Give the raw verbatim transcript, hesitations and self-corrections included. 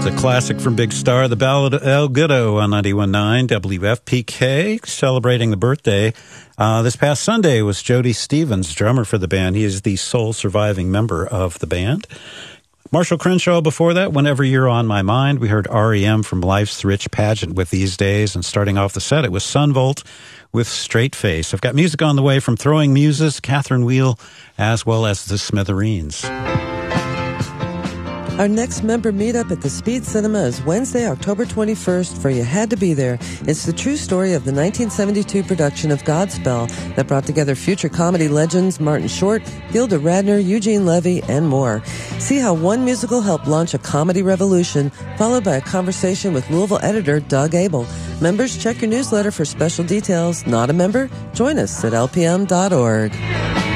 a classic from Big Star, the Ballad of El Goodo on ninety-one point nine W F P K, celebrating the birthday. Uh, this past Sunday was Jody Stevens, drummer for the band. He is the sole surviving member of the band. Marshall Crenshaw before that, Whenever You're on My Mind. We heard R E M from Life's Rich Pageant with These Days. And starting off the set, it was Sunvolt with Straight Face. I've got music on the way from Throwing Muses, Catherine Wheel, as well as the Smithereens. Our next member meetup at the Speed Cinema is Wednesday, October twenty-first, for You Had to Be There. It's the true story of the nineteen seventy-two production of Godspell that brought together future comedy legends Martin Short, Gilda Radner, Eugene Levy, and more. See how one musical helped launch a comedy revolution, followed by a conversation with Louisville editor Doug Abel. Members, check your newsletter for special details. Not a member? Join us at L P M dot org.